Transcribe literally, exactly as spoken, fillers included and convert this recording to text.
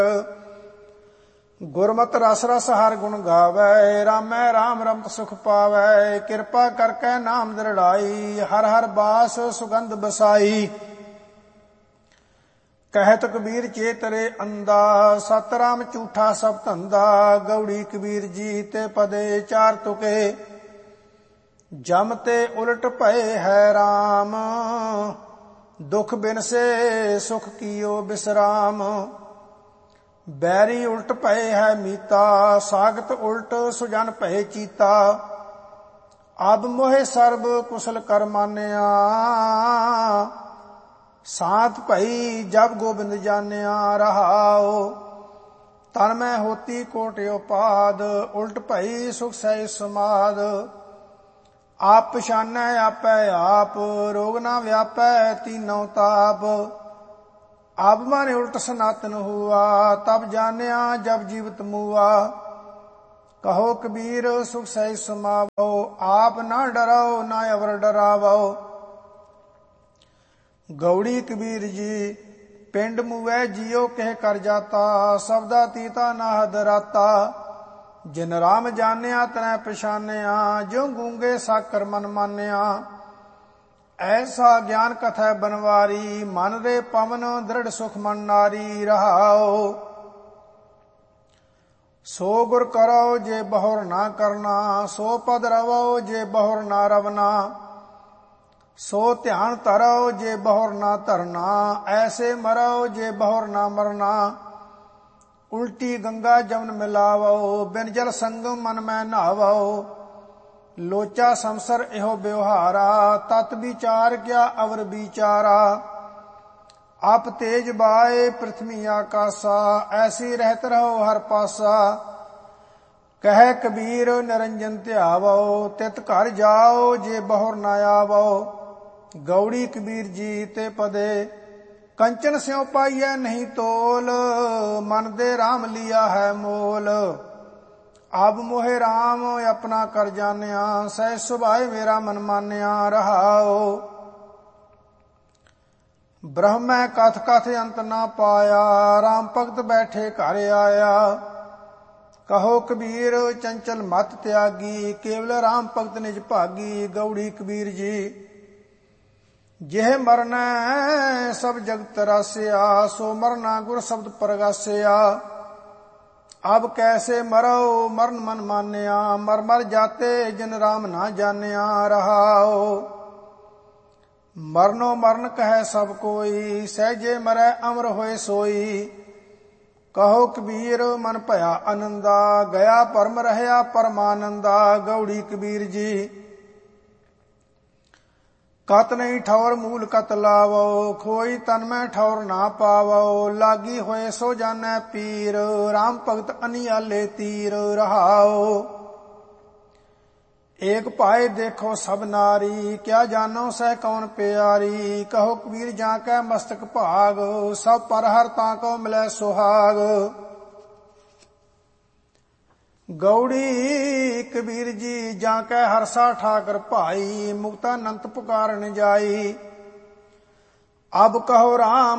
गुरमत रस रस हर गुण गावै, रामै राम रमत सुख पावै। किरपा करकै नाम दृढ़ाई, हर हर बास सुगंध बसाई। कहत कबीर चेतरे अंधा, सतराम झूठा सब धंधा। गौड़ी कबीर जी ते पदे चार तुके, जम ते उलट भये है राम। दुख बिन से सुख कियो विश्राम, बैरी उल्ट भये है मीता। सागत उल्ट सुजन भये चीता, अब मोहे सर्ब कुशल कर मानिया। सात भई जब गोबिंद जानिया रहाओ, तन में होती कोट उपाद। उल्ट भई सुख सही समाद, आप पछानै आपै आप। रोग ना व्यापै तीनों ताप, अब मन उल्ट सनातन हुआ। तब जानिया जब जीवित मुआ, कहो कबीर सुख सही समावो। आप ना डरो ना अवर डरावो। गौड़ी कबीर जी पिंड मुवै जियो कह कर जाता। सबदा तीता नाहद राता, जिन राम जानिया तनै पछानिया। ज्यों गूंगे साकर मन मानिया, ऐसा ज्ञान कथै बनवारी। मन रे पवन दृढ़ सुख मन नारी रहाओ। सो गुर करो जे बहुर ना करना, सो पद रवो जे बहुर ना रवना। सो ध्यान धरो जे बहुर ना धरना, ऐसे मरो जे बहुर ना मरना। उल्टी गंगा जमन मिलावो, बिन जल संगम मन में नहावो। लोचा संसर एहो व्यवहारा, तत विचार क्या अवर विचारा। आप तेज बाए पृथ्वी आकाशा, ऐसी रहत रहो हर पासा। कह कबीर निरंजन ध्यावो, तित घर जाओ जे बहुर ना आवो। गौड़ी कबीर जी ते पदे, कंचन स्यों पाइयै नहीं तोल। मन दे राम लिया है मोल, अब मोहे राम अपना कर जानिया। सह सुभाए मेरा मन मानिया रहाओ। ब्रह्म कथ कथ अंत ना पाया, राम भगत बैठे घर आया। कहो कबीर चंचल मत त्यागी, केवल राम भगत निज भागी। गौड़ी कबीर जी जेह मरना सब जगत रासिया, सो मरना गुर शब्द प्रगासिया। अब कैसे मरो मरण मन मानिया, मर मर जाते जिन राम ना जानिया रहाओ। मरनो मरण कहे सब कोई, सहजे मरै अमर होए सोई। कहो कबीर मन भया आनंदा, गया परम रहया परमानंदा। गौड़ी कबीर जी कत नहीं ठौर मूल कत लावो, खोई तन में ठौर ना पावो। लागी होए सो जानै पीर, राम भगत अनियाले तीर रहाओ। एक पाए देखो सब नारी, क्या जानो सह कौन प्यारी। कहो कबीर जाकै मस्तक भाग, सब पर हर ताको मिलै सुहाग। गौड़ी कबीर जी जाकै हरसा ठाकर भाई, मुक्तानंत पुकारन जाई। अब कहो राम